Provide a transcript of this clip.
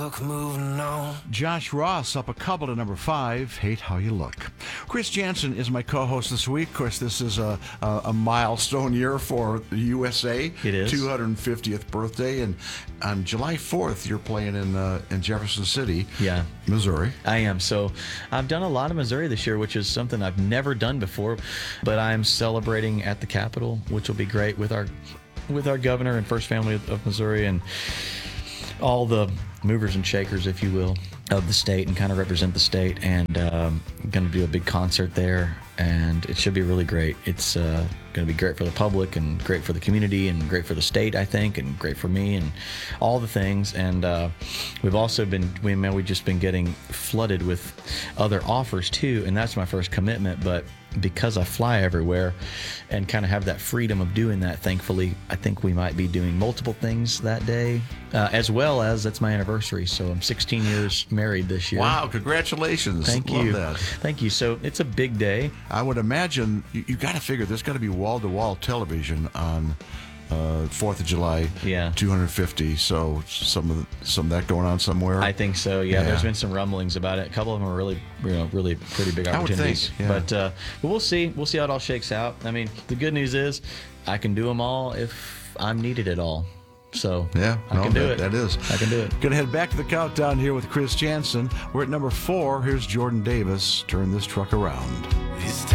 Moving on. Josh Ross up a couple to number 5, Hate How You Look. Chris Jansen is my co-host this week. Of course, this is a milestone year for the USA. It is. 250th birthday. And on July 4th, you're playing in Jefferson City, Missouri. I am. So I've done a lot of Missouri this year, which is something I've never done before. But I'm celebrating at the Capitol, which will be great with our governor and First Family of Missouri and all the movers and shakers, if you will, of the state and kind of represent the state. And going to do a big concert there, and it should be really great. It's going to be great for the public and great for the community and great for the state, I think, and great for me and all the things. And we've also we've just been getting flooded with other offers too, and that's my first commitment. But because I fly everywhere and kind of have that freedom of doing that, thankfully, I think we might be doing multiple things that day, as well as that's my anniversary. So I'm 16 years married this year. Wow, congratulations. Thank you. Love that. Thank you. So it's a big day. I would imagine you got to figure there's got to be wall-to-wall television on 4th of July, 250. So some of that going on somewhere. I think so. Yeah, there's been some rumblings about it. A couple of them are really pretty big opportunities. I would think, yeah. But we'll see. We'll see how it all shakes out. I mean, the good news is I can do them all if I'm needed at all. So I can do it. That is. I can do it. Going to head back to the countdown here with Chris Jansen. We're at number 4. Here's Jordan Davis. Turn This Truck Around.